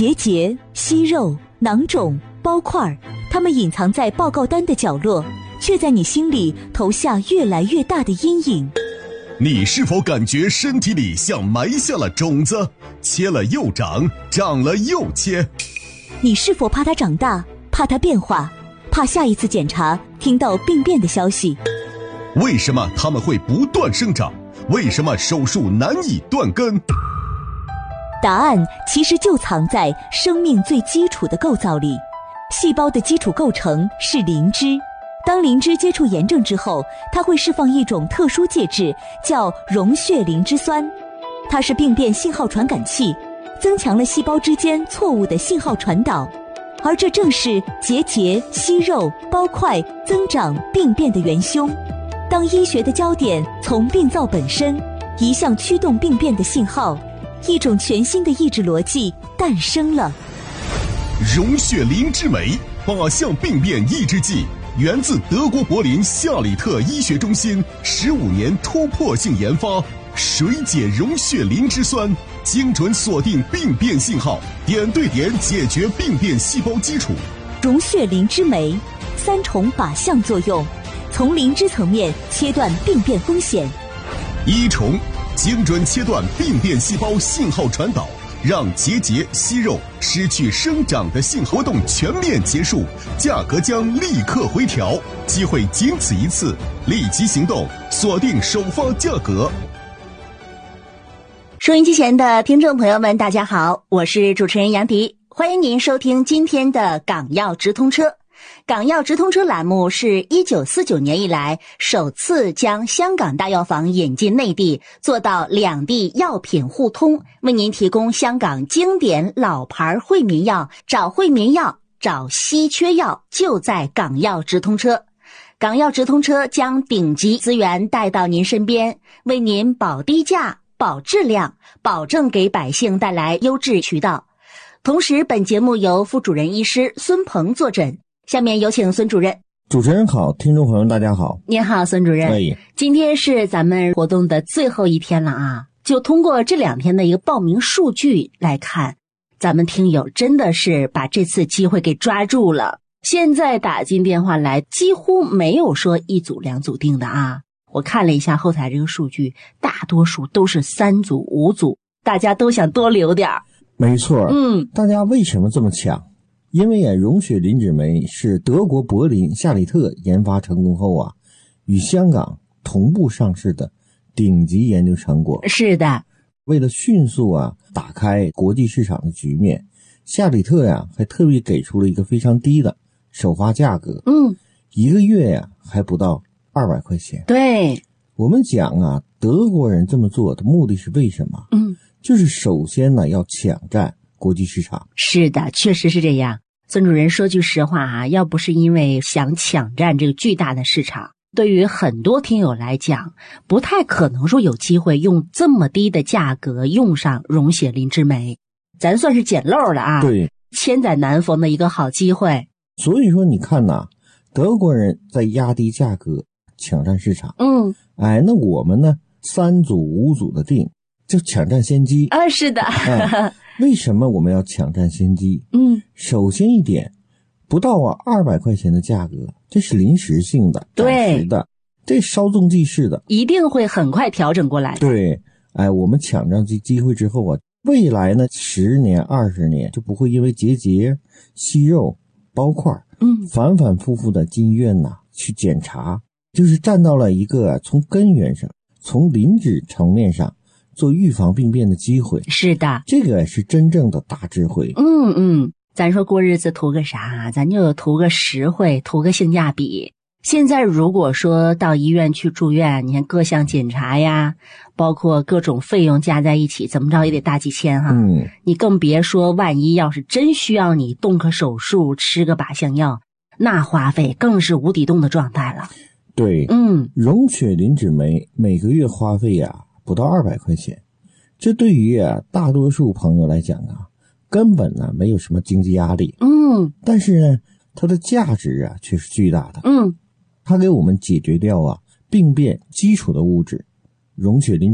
结节、息肉、囊肿、包块，它们隐藏在报告单的角落，却在你心里投下越来越大的阴影。 你是否感觉身体里像埋下了种子，切了又长，长了又切？ 你是否怕它长大，怕它变化，怕下一次检查听到病变的消息？ 为什么它们会不断生长？为什么手术难以断根？ 答案其实就藏在生命最基础的构造里。细胞的基础构成是磷脂，当磷脂接触炎症之后，它会释放一种特殊介质，叫溶血磷脂酸。它是病变信号传感器，增强了细胞之间错误的信号传导，而这正是结节、息肉、包块、增长、病变的元凶。当医学的焦点从病灶本身移向驱动病变的信号，一种全新的抑制逻辑诞生了。 溶血磷脂酶靶向病变抑制剂，源自德国柏林夏里特医学中心15年突破性研发，水解溶血磷脂酸，精准锁定病变信号，点对点解决病变细胞基础。 溶血磷脂酶3重靶向作用，从磷脂层面切断病变风险。 1重，精准切断病变细胞信号传导，让结节、息肉失去生长的信号，活动全面结束，价格将立刻回调，机会仅此一次，立即行动，锁定首发价格。 收音机前的听众朋友们，大家好，我是主持人杨迪，欢迎您收听今天的港药直通车。港药直通车栏目是1949年以来首次将香港大药房引进内地，做到两地药品互通，为您提供香港经典老牌惠民药，找惠民药，找稀缺药，就在港药直通车。港药直通车将顶级资源带到您身边，为您保低价、保质量，保证给百姓带来优质渠道。同时，本节目由副主任医师孙鹏坐诊。下面有请孙主任。 主持人好，听众朋友大家好。 您好，孙主任。今天是咱们活动的最后一天了啊，就通过这2天的一个报名数据来看，咱们听友真的是把这次机会给抓住了。现在打进电话来几乎没有说1组2组定的啊，我看了一下后台这个数据，大多数都是3组5组，大家都想多留点。 没错，大家为什么这么抢？因为溶血磷脂酶是德国柏林夏里特研发成功后与香港同步上市的顶级研究成果。 是的， 为了迅速打开国际市场的局面，夏里特还特别给出了一个非常低的首发价格，1个月还不到200块钱。 对， 我们讲德国人这么做的目的是为什么？就是首先要抢占国际市场。 是的，确实是这样。孙主任说句实话要不是因为想抢占这个巨大的市场，对于很多听友来讲，不太可能说有机会用这么低的价格用上溶血磷脂酶，咱算是捡漏了对， 千载难逢的一个好机会。 所以说你看德国人在压低价格抢占市场，那我们呢3组5组的定就抢占先机是的为什么我们要抢占先机？首先一点，不到200块钱的价格，这是临时性的，暂时的，这稍纵即逝的， 一定会很快调整过来的。 对，我们抢占这机会之后未来呢10年20年就不会因为结节、息肉、包块反反复复的进医院去检查，就是站到了一个从根源上，从磷脂层面上做预防病变的机会。 是的， 这个是真正的大智慧。 咱说过日子图个啥？咱就图个实惠，图个性价比。现在如果说到医院去住院，你看各项检查呀，包括各种费用加在一起，怎么着也得大几千你更别说万一要是真需要你动个手术，吃个靶向药，那花费更是无底洞的状态了。 对，溶血磷脂酶每个月花费不到200块钱，这对于大多数朋友来讲根本没有什么经济压力。但是呢，它的价值却是巨大的。它给我们解决掉病变基础的物质，溶血磷脂